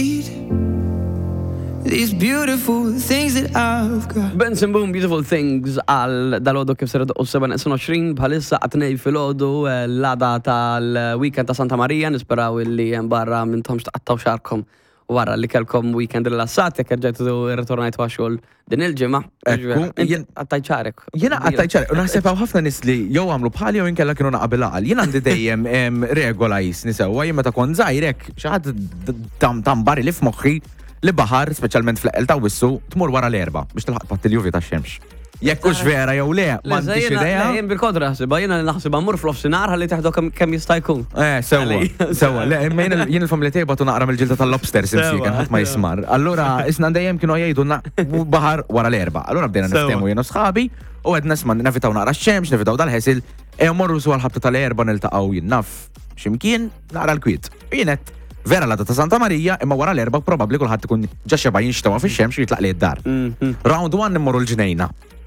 These beautiful things that I've got. Benson Boom, Beautiful Things għal dal-ħodu kif s-redu u 7-20 bħalissa għatnej fil-ħodu l-għada tal-weekend ta' Santa Maria nisperaw li barra minn tomx taqattaw xarkom u barra li kelkom weekend rilassat jek ġajtu ritornajtu għaxol din il-ġimma. Għattajċarek. Jena għattajċarek, u naħsepaw ħafna nis li jow għamlu bħali jow inkella kienu naqbil għal. Jena għandi dejjem regola jisnisewa, jemma ta' kon zaħirek, xaħad tambari li f'moħħi li baħar, specialment fl-eqel ta' wissu, tmur wara l-erba biex tilħaq pat-il-juvi ta' xemx. Jekkux vera jew le, m'għandix idea. Jen bil-kodra ħsiba, jena naħsiba mur fl-ofsinar ħalli teħdu kemm jista' jkun. Sewa, jien il-familja tiegħi batu naqra mill-ġilda tal-lobster simsi kien ħadd ma jismar. Allura isna dejjem kienu jgħidulna baħar wara l-erba. Allura bdejna niftehmu jien u sħabi u qed nisma' nefitaw naqra x-xemx, nefitaw dal-ħesil, morru su għal-ħabta tal-erba niltaqgħu jien naf x'imkien naqra l-kwiet. Jienet vera la ta' Santa Maria, imma wara l-erba probabli kulħadd ikun ġaxxa bajin xtawa fix-xemx u jitlaq li d-dar. Round 1 immorru l-ġnejna.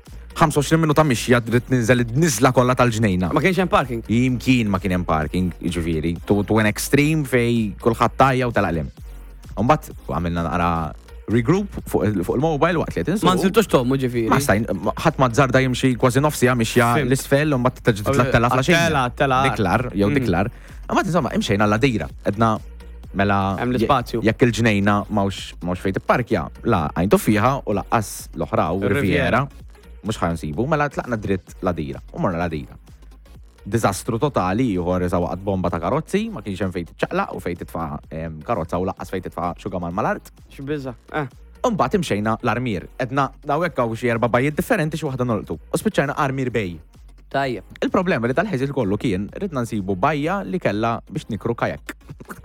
25 minuta mixja trid ninżel id-niżla kollha tal-ġnejna. Ma kienx hemm parking? Jimkien ma kien hemm parking, jiġifieri, to an extreme fej kulħadd tajja u talaqlem. Imbagħad għamilna naqra regroup fuq il-mobile waqt li qed insuq. Ma nsiltux tommu ġifieri. Ma stajn, ħadd ma żarda jimxi kważi nofsija mixja l-isfel u mbagħad titlaq tela flaxin. Diklar, jew diklar. Imbagħad insomma imxejna l-dejra. Edna mela jekk il-ġnejna mawx fejn tipparkja, la għajntu fiha u laqqas l-oħra u riviera, mhux ħansibu, mela tlaqna dritt ladira, u morna ladira. Diżastru totali, ieħor waqgħet bomba ta' karozzi, ma kienx hemm fejn tiċċaqlaq u fejn titfa' karozza u laqqas fejn titfa' xugaman mal-art. X'biża. Imbagħad imxejna l-armier, edna dawhekk hawn xi erba' bajjiet differenti xi waħda nolqtu. U spiċċajna armier bej. Tajjeb. Il-problema li tal-ħeżil kollu kien ridna nsibu bajja li kellha biex nikru kajak.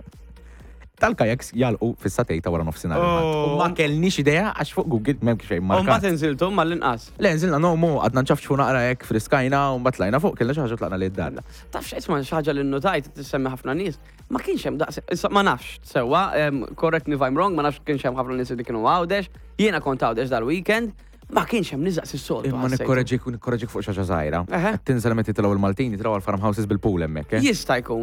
Tal-kajaks jalqu fis-satejta wara nofsinhar. U ma kellniex idea għax fuq Google m'hemm kif xejn markat. Mbagħad inżiltu mal-inqas. Le nżilna nomu għadna nċafċu naqra hekk friskajna u mbagħad tlajna fuq kellna xi ħaġa tlaqna lid dar. Taf x'isma' xi ħaġa li nnotajt tissemmi ħafna nies. Ma kienx hemm daqs ma nafx sewwa, correct me if I'm wrong, ma nafx kienx hemm ħafna nies li kienu għawdex, jiena kont għawdex dal-weekend. Ma kienx hemm niżaqs is-soltu. Ma nikkoreġik fuq xi ħaġa żgħira. Qed tinżel meta titilgħu il-Maltin jitilgħu għall-farmhouses bil-pool hemmhekk. Jista' jkun.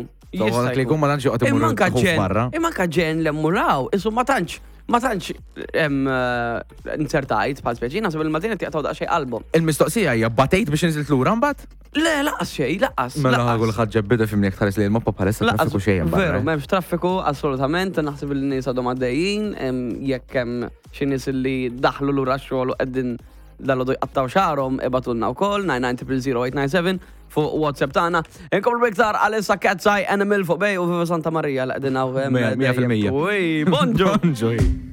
Imma ġen l-emmuraw, isu ma tantx insertajt bħal speċi, nasib il-Maltin qed jaqtaw daqsxejn qalbhom. Il-mistoqsija hija batejt biex inżilt lura mbagħad? Le, laqas xejn, laqas. Mela ħagħu l-ħaġġa bida fimni tħares li l-mappa bħalissa traffiku xejn. Veru, m'hemmx traffiku assolutament, naħseb il-nies għadhom għaddejjin, jekk hemm xi nies li daħlu lura x-xogħol u qegħdin dal-għodu jqattaw xarhom ibatulna wkoll 9900897 fuq WhatsApp tagħna. Inkomplu biktar għalissa Cat's Eye Animal fuq bej u Viva Santa Maria l qegħdin hawn 100%. Bonġo.